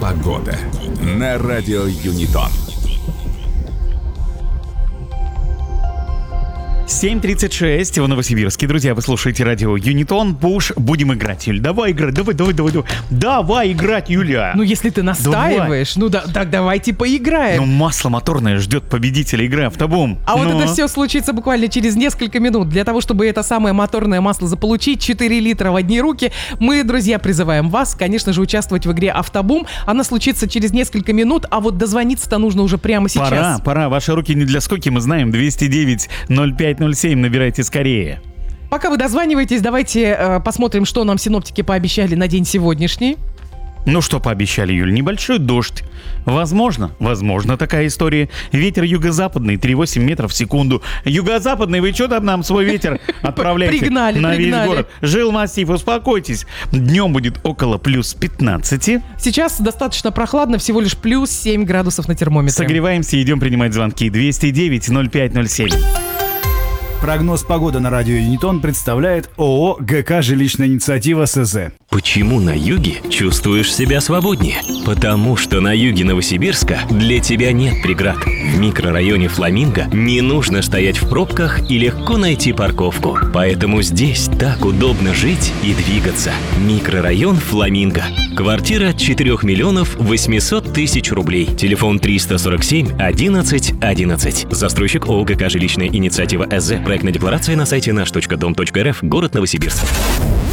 Погода на радио Юнитон. 7:36 в Новосибирске. Друзья, вы слушаете радио Юнитон. Пуш, будем играть, Юль. Давай играть, давай играть, Юля. Ну, если ты настаиваешь, так давайте поиграем. Ну, масло моторное ждет победителя игры «Автобум». Вот это все случится буквально через несколько минут. Для того, чтобы это самое моторное масло заполучить, 4 литра в одни руки, мы, друзья, призываем вас, конечно же, участвовать в игре «Автобум». Она случится через несколько минут, а вот дозвониться-то нужно уже прямо сейчас. Пора. Ваши руки не для скуки, мы знаем. 209-05-07, набирайте скорее. Пока вы дозваниваетесь, давайте посмотрим, что нам синоптики пообещали на день сегодняшний. Ну что пообещали, Юль? Небольшой дождь. Возможно такая история. Ветер юго-западный 3,8 метров в секунду. Юго-западный, вы что там нам свой ветер отправляете? Пригнали. Весь город. Жилмассив, успокойтесь. Днем будет около плюс 15. Сейчас достаточно прохладно, всего лишь плюс 7 градусов на термометре. Согреваемся и идем принимать звонки. 209-05-07. Прогноз погоды на радио Юнитон представляет ООО «ГК Жилищная инициатива СЗ». Почему на юге чувствуешь себя свободнее? Потому что на юге Новосибирска для тебя нет преград. В микрорайоне Фламинго не нужно стоять в пробках и легко найти парковку. Поэтому здесь так удобно жить и двигаться. Микрорайон Фламинго. Квартира 4 миллионов 800 тысяч рублей. Телефон 347 11 11. Застройщик ООО «ГК Жилищная инициатива СЗ». Проектная декларация на сайте наш.дом.рф. Город Новосибирск.